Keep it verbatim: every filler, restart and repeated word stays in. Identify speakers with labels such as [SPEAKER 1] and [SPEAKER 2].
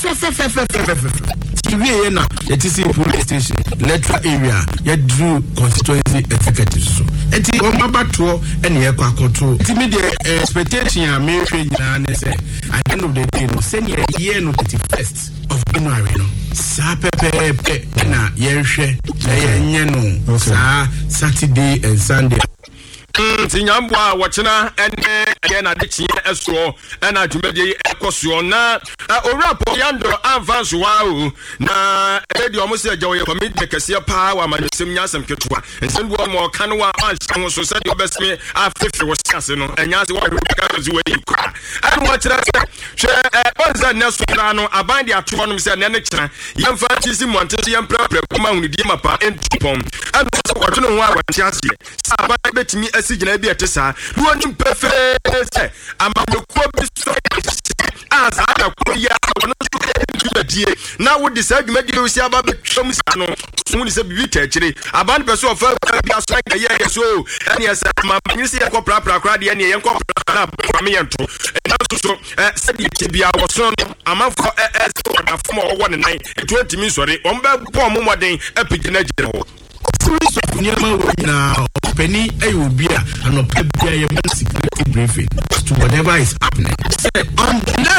[SPEAKER 1] T V na it is in police station electoral area ya drew constituency executive so enti o mabato ene ye kwakoto enti me the expectation ya me hwe nyina ne say at the end of the day no senior year no thirty-first of January no sa pepe na ye hwe na ye nye no sa Saturday and Sunday
[SPEAKER 2] Tinyambwa wachina ene agena dichi eso ena jumedi ekoso na orapo yando advance wao na edi omusi ajawo ye committee kese pa wa manisem nyasem ketwa nsendu mo kanwa anhwo so said obesme afefe wo siase no enyase wa hweka zo we kwa anu wachira se hwe bonza neso no abandi ato no se ne ne kira yemfa chisi monte yempra kuma hunidi mapa entupom anu so wachino ho awatiase sa abandi betimi sigina bi etesa no nim perfect amamekuo bi so as ada ko ya no so die na wo decide me di si aba betwam sano so ni se bibi tachire aban person of bi aso ga ye so ene esa mamani se yakọ prapra kra de ene yenkọ na kwame yento na so so se di tibia wo so amafo es da fom owo ne nan twenty min sori o mba po mo moden epigina gire ho series of Nyama now penny ayobia and no pebia security briefing to whatever is happening. On